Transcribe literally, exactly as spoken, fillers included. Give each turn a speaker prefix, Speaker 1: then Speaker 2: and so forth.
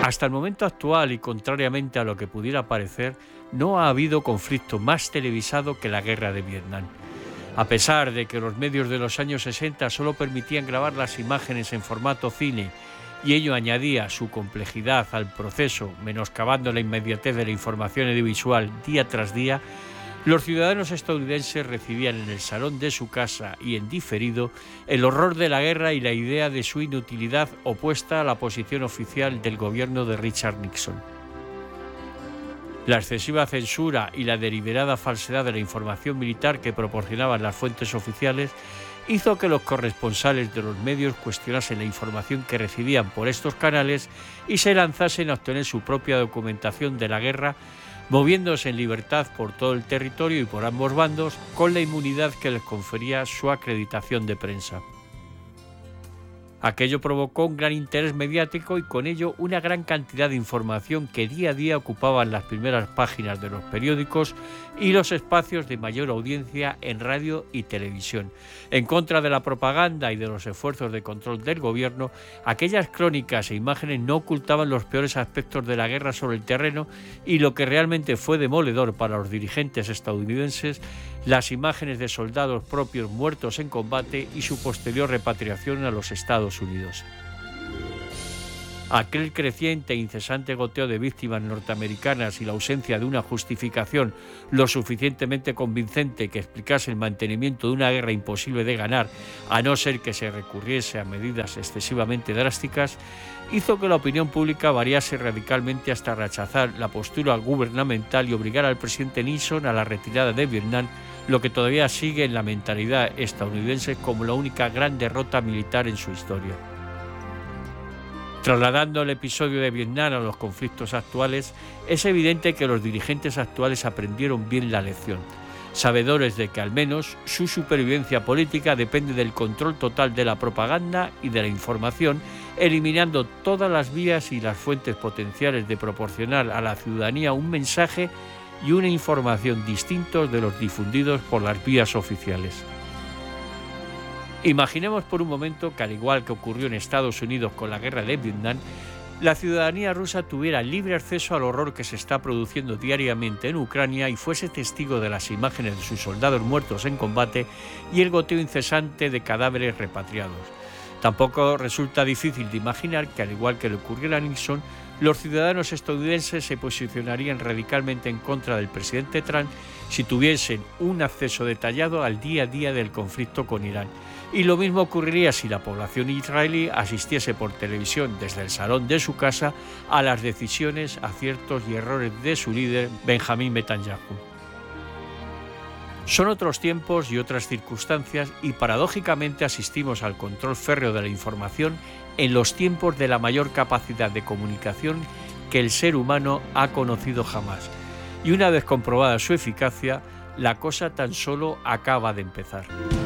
Speaker 1: Hasta el momento actual, y contrariamente a lo que pudiera parecer, no ha habido conflicto más televisado que la guerra de Vietnam. A pesar de que los medios de los años sesenta solo permitían grabar las imágenes en formato cine y ello añadía su complejidad al proceso, menoscabando la inmediatez de la información audiovisual día tras día, los ciudadanos estadounidenses recibían en el salón de su casa y en diferido el horror de la guerra y la idea de su inutilidad opuesta a la posición oficial del gobierno de Richard Nixon. La excesiva censura y la deliberada falsedad de la información militar que proporcionaban las fuentes oficiales hizo que los corresponsales de los medios cuestionasen la información que recibían por estos canales y se lanzasen a obtener su propia documentación de la guerra, moviéndose en libertad por todo el territorio y por ambos bandos, con la inmunidad que les confería su acreditación de prensa. Aquello provocó un gran interés mediático y con ello una gran cantidad de información que día a día ocupaban las primeras páginas de los periódicos y los espacios de mayor audiencia en radio y televisión. En contra de la propaganda y de los esfuerzos de control del gobierno, aquellas crónicas e imágenes no ocultaban los peores aspectos de la guerra sobre el terreno y lo que realmente fue demoledor para los dirigentes estadounidenses, las imágenes de soldados propios muertos en combate y su posterior repatriación a los Estados Unidos. Aquel creciente e incesante goteo de víctimas norteamericanas y la ausencia de una justificación lo suficientemente convincente que explicase el mantenimiento de una guerra imposible de ganar, a no ser que se recurriese a medidas excesivamente drásticas, hizo que la opinión pública variase radicalmente hasta rechazar la postura gubernamental y obligar al presidente Nixon a la retirada de Vietnam, lo que todavía sigue en la mentalidad estadounidense como la única gran derrota militar en su historia. Trasladando el episodio de Vietnam a los conflictos actuales, es evidente que los dirigentes actuales aprendieron bien la lección, sabedores de que al menos su supervivencia política depende del control total de la propaganda y de la información, eliminando todas las vías y las fuentes potenciales de proporcionar a la ciudadanía un mensaje y una información distintos de los difundidos por las vías oficiales. Imaginemos por un momento que, al igual que ocurrió en Estados Unidos con la guerra de Vietnam, la ciudadanía rusa tuviera libre acceso al horror que se está produciendo diariamente en Ucrania y fuese testigo de las imágenes de sus soldados muertos en combate y el goteo incesante de cadáveres repatriados. Tampoco resulta difícil de imaginar que, al igual que le ocurrió a Nixon, los ciudadanos estadounidenses se posicionarían radicalmente en contra del presidente Trump si tuviesen un acceso detallado al día a día del conflicto con Irán. Y lo mismo ocurriría si la población israelí asistiese por televisión desde el salón de su casa a las decisiones, aciertos y errores de su líder, Benjamín Netanyahu. Son otros tiempos y otras circunstancias y paradójicamente asistimos al control férreo de la información en los tiempos de la mayor capacidad de comunicación que el ser humano ha conocido jamás. Y una vez comprobada su eficacia, la cosa tan solo acaba de empezar.